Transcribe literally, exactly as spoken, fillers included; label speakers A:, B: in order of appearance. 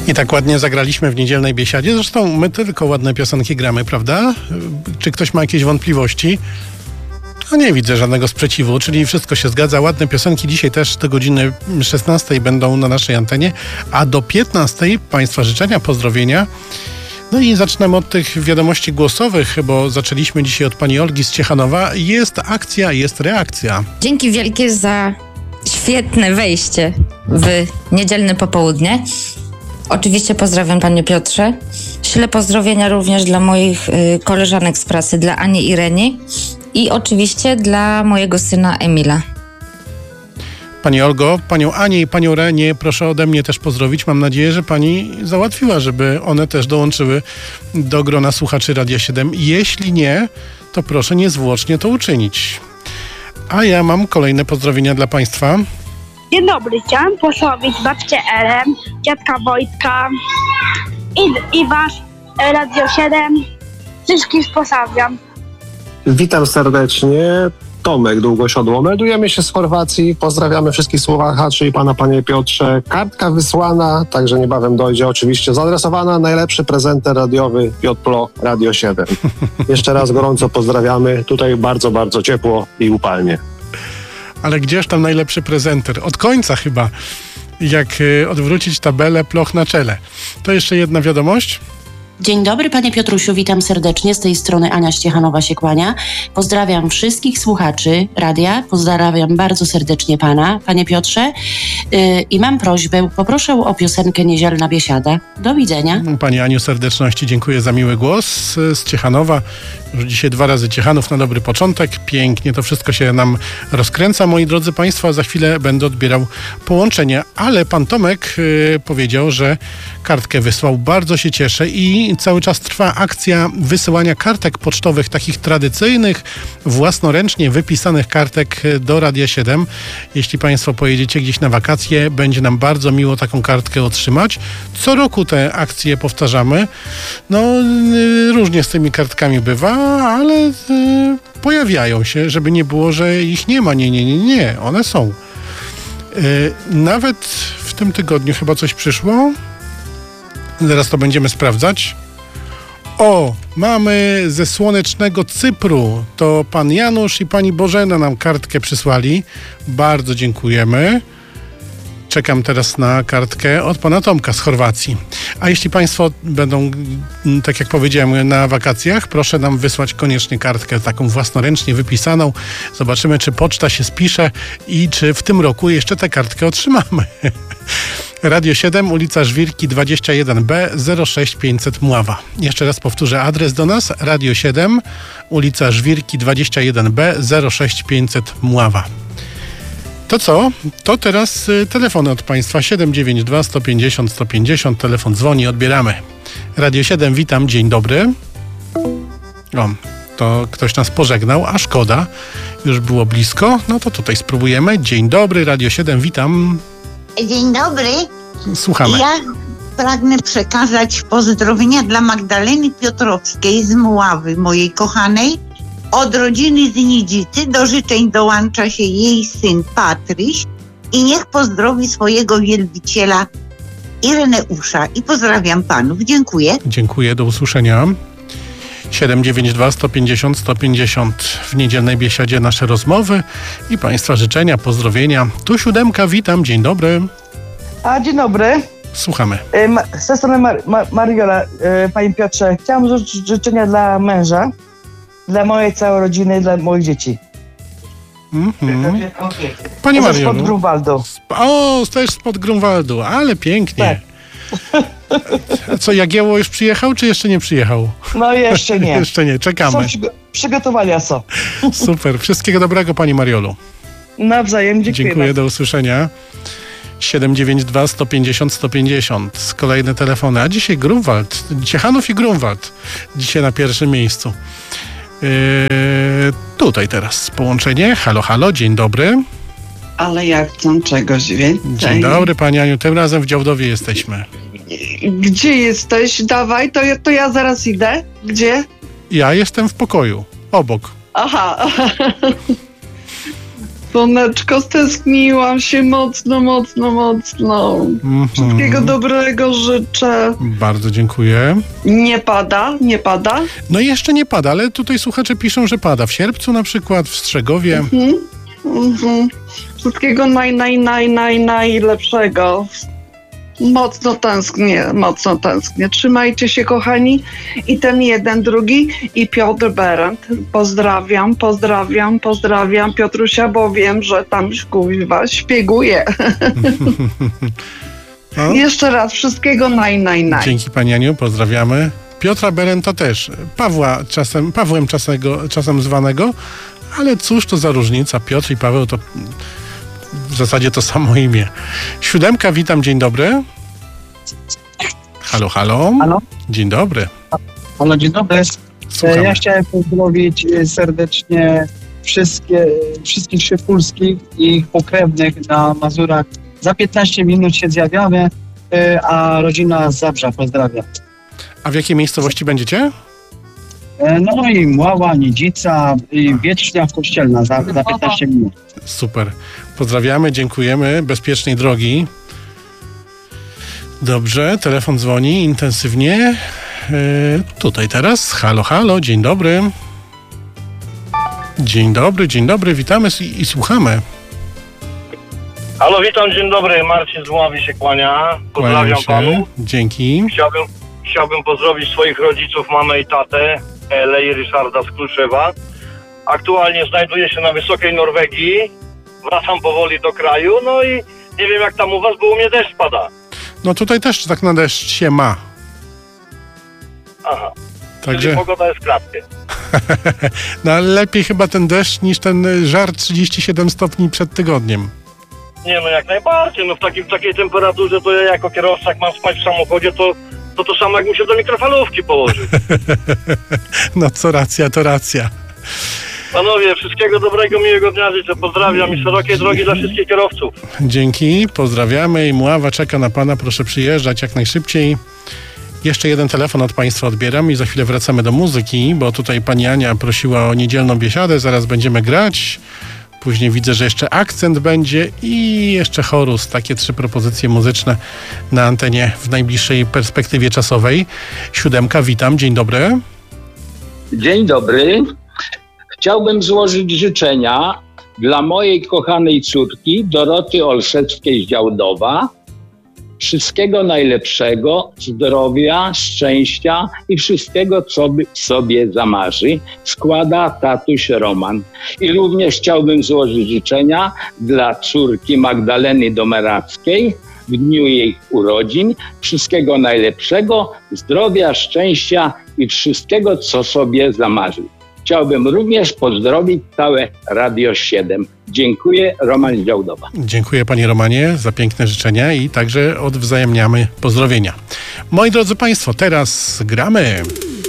A: I tak ładnie zagraliśmy w niedzielnej biesiadzie. Zresztą my tylko ładne piosenki gramy, prawda? Czy ktoś ma jakieś wątpliwości? No nie widzę żadnego sprzeciwu, czyli wszystko się zgadza. Ładne piosenki dzisiaj też do godziny szesnastej będą na naszej antenie, a do piętnastej Państwa życzenia, pozdrowienia. No i zaczynamy od tych wiadomości głosowych, bo zaczęliśmy dzisiaj od pani Olgi z Ciechanowa. Jest akcja, jest reakcja.
B: Dzięki wielkie za świetne wejście w niedzielne popołudnie. Oczywiście pozdrawiam panie Piotrze. Ślę pozdrowienia również dla moich y, koleżanek z pracy, dla Ani i Reni i oczywiście dla mojego syna Emila.
A: Pani Olgo, panią Anię i panią Renię proszę ode mnie też pozdrowić. Mam nadzieję, że pani załatwiła, żeby one też dołączyły do grona słuchaczy Radia siedem. Jeśli nie, to proszę niezwłocznie to uczynić. A ja mam kolejne pozdrowienia dla państwa.
C: Dzień dobry, chciałam pozdrowić babcię Elę, dziadka Wojtka i, i wasz Radio siedem. Wszystkich pozdrawiam.
D: Witam serdecznie. Tomek Długosiodło. Meldujemy się z Chorwacji. Pozdrawiamy wszystkich słuchaczy i pana, panie Piotrze. Kartka wysłana, także niebawem dojdzie oczywiście. Zaadresowana najlepszy prezenter radiowy Piotr Ploch, Radio siedem. Jeszcze raz gorąco pozdrawiamy. Tutaj bardzo, bardzo ciepło i upalnie.
A: Ale gdzież tam najlepszy prezenter? Od końca chyba. Jak y, odwrócić tabelę Ploch na czele. To jeszcze jedna wiadomość.
E: Dzień dobry panie Piotrusiu, witam serdecznie, z tej strony Ania z Ciechanowa się kłania. Pozdrawiam wszystkich słuchaczy radia, pozdrawiam bardzo serdecznie pana, panie Piotrze yy, i mam prośbę, poproszę o piosenkę Niedzielna biesiada. Do widzenia.
A: Pani Aniu, serdeczności dziękuję za miły głos z Ciechanowa. Już dzisiaj dwa razy Ciechanów na dobry początek. Pięknie to wszystko się nam rozkręca, moi drodzy państwo, a za chwilę będę odbierał połączenia. Ale pan Tomek yy, powiedział, że kartkę wysłał. Bardzo się cieszę i cały czas trwa akcja wysyłania kartek pocztowych, takich tradycyjnych, własnoręcznie wypisanych kartek do Radia siedem. Jeśli państwo pojedziecie gdzieś na wakacje, będzie nam bardzo miło taką kartkę otrzymać. Co roku te akcje powtarzamy. No, yy, różnie z tymi kartkami bywa, ale yy, pojawiają się, żeby nie było, że ich nie ma. Nie, nie, nie, nie. One są. Yy, nawet w tym tygodniu chyba coś przyszło. Zaraz to będziemy sprawdzać. O, mamy ze słonecznego Cypru. To pan Janusz i pani Bożena nam kartkę przysłali. Bardzo dziękujemy. Czekam teraz na kartkę od pana Tomka z Chorwacji. A jeśli państwo będą, tak jak powiedziałem, na wakacjach, proszę nam wysłać koniecznie kartkę taką własnoręcznie wypisaną. Zobaczymy, czy poczta się spisze i czy w tym roku jeszcze tę kartkę otrzymamy. Radio siedem, ulica Żwirki dwadzieścia jeden B, zero sześć pięćset Mława. Jeszcze raz powtórzę adres do nas. Radio siedem, ulica Żwirki dwadzieścia jeden B, zero sześć pięćset Mława. To co? To teraz y, telefony od państwa. siedem dziewięć dwa sto pięćdziesiąt sto pięćdziesiąt. Telefon dzwoni, odbieramy. Radio siedem, witam, dzień dobry. O, to ktoś nas pożegnał, a szkoda. Już było blisko. No to tutaj spróbujemy. Dzień dobry, Radio siedem, witam.
F: Dzień dobry.
A: Słuchamy.
F: Ja pragnę przekazać pozdrowienia dla Magdaleny Piotrowskiej z Mławy, mojej kochanej. Od rodziny z Nidzicy do życzeń dołącza się jej syn Patryś i niech pozdrowi swojego wielbiciela Ireneusza. I pozdrawiam panów. Dziękuję.
A: Dziękuję, do usłyszenia. siedem dziewięć dwa sto pięćdziesiąt sto pięćdziesiąt. W niedzielnej biesiadzie nasze rozmowy i państwa życzenia, pozdrowienia. Tu siódemka, witam, dzień dobry.
G: A, dzień dobry.
A: Słuchamy.
G: Z tej strony Mar- Mar- Mariola, panie Piotrze. Chciałam życzyć życzenia dla męża, dla mojej całej rodziny, dla moich dzieci.
A: Mm-hmm. Panie Mariolu.
G: Spod Grunwaldu.
A: O, też spod Grunwaldu, ale pięknie.
G: Tak.
A: A co, Jagiełło już przyjechał, czy jeszcze nie przyjechał?
G: No jeszcze nie.
A: Jeszcze nie, czekamy.
G: Są przygo- przygotowania są.
A: Super, wszystkiego dobrego, pani Mariolu.
G: Nawzajem, dziękuję.
A: Dziękuję, do usłyszenia. siedem dziewięć dwa sto pięćdziesiąt sto pięćdziesiąt. Kolejne telefony. A dzisiaj Grunwald. Ciechanów i Grunwald. Dzisiaj na pierwszym miejscu. Yy, tutaj teraz połączenie. Halo, halo, dzień dobry.
H: Ale ja chcę czegoś więcej.
A: Dzień dobry, pani Aniu. Tym razem w Działdowie jesteśmy.
H: Gdzie jesteś? Dawaj, to ja, to ja zaraz idę. Gdzie?
A: Ja jestem w pokoju. Obok.
H: Aha. Słoneczko, stęskniłam się mocno, mocno, mocno.
A: Mhm.
H: Wszystkiego dobrego życzę.
A: Bardzo dziękuję.
H: Nie pada, nie pada.
A: No jeszcze nie pada, ale tutaj słuchacze piszą, że pada. W sierpcu na przykład, w Strzegowie.
H: Mhm. Mhm. Wszystkiego naj, naj, naj, naj, najlepszego. Mocno tęsknię, mocno tęsknię. Trzymajcie się, kochani. I ten jeden, drugi i Piotr Berend. Pozdrawiam, pozdrawiam, pozdrawiam Piotrusia, bo wiem, że tam kuźwa szpieguje.
A: No.
H: Jeszcze raz, wszystkiego naj, naj, naj.
A: Dzięki pani Aniu, pozdrawiamy. Piotra Berenta też. Pawła czasem, Pawłem czasego, czasem zwanego, ale cóż to za różnica. Piotr i Paweł to w zasadzie to samo imię. Siódemka, witam, dzień dobry. Halo, halo.
I: Halo?
A: Dzień dobry.
I: Halo, dzień dobry.
A: Słucham.
I: Ja chciałem pozdrowić serdecznie wszystkie, wszystkich Szypulskich i ich pokrewnych na Mazurach. Za piętnaście minut się zjawiamy, a rodzina z Zabrza pozdrawia.
A: A w jakiej miejscowości będziecie?
I: No i Mława, Nidzica i Wietrznia Kościelna za, za piętnaście minut.
A: Super. Pozdrawiamy, dziękujemy. Bezpiecznej drogi. Dobrze, telefon dzwoni intensywnie. Yy, tutaj teraz. Halo, halo, dzień dobry. Dzień dobry, dzień dobry, witamy i, i słuchamy.
J: Halo, witam, dzień dobry. Marcin z Mławy się kłania. Pozdrawiam panu.
A: Dzięki.
J: Chciałbym, chciałbym pozdrowić swoich rodziców, mamę i tatę, Elę i Ryszarda z Kluszewa. Aktualnie znajduję się na wysokiej Norwegii. Wracam powoli do kraju, no i nie wiem jak tam u was, bo u mnie deszcz pada.
A: No tutaj też tak na deszcz się ma.
J: Aha.
A: Także
J: Czyli pogoda jest w klatkę.
A: no ale lepiej chyba ten deszcz niż ten żar trzydzieści siedem stopni przed tygodniem.
J: Nie no, jak najbardziej. No w, takim, w takiej temperaturze to ja jako kierowca, jak mam spać w samochodzie, to to, to samo jak mu się do mikrofalówki położy.
A: No co racja, to racja.
J: Panowie, wszystkiego dobrego, miłego dnia życzę. Pozdrawiam i szerokiej drogi dla wszystkich kierowców.
A: Dzięki, pozdrawiamy i Mława czeka na pana, proszę przyjeżdżać jak najszybciej. Jeszcze jeden telefon od państwa odbieram i za chwilę wracamy do muzyki, bo tutaj pani Ania prosiła o niedzielną biesiadę, zaraz będziemy grać. Później widzę, że jeszcze akcent będzie i jeszcze chorus. Takie trzy propozycje muzyczne na antenie w najbliższej perspektywie czasowej. Siódemka, witam, dzień dobry.
K: Dzień dobry. Chciałbym złożyć życzenia dla mojej kochanej córki Doroty Olszewskiej z Działdowa. Wszystkiego najlepszego, zdrowia, szczęścia i wszystkiego, co by sobie zamarzy. Składa tatuś Roman. I również chciałbym złożyć życzenia dla córki Magdaleny Domerackiej w dniu jej urodzin. Wszystkiego najlepszego, zdrowia, szczęścia i wszystkiego, co sobie zamarzy. Chciałbym również pozdrowić całe Radio siedem. Dziękuję, Roman z Działdowa.
A: Dziękuję panie Romanie za piękne życzenia i także odwzajemniamy pozdrowienia. Moi drodzy państwo, teraz gramy.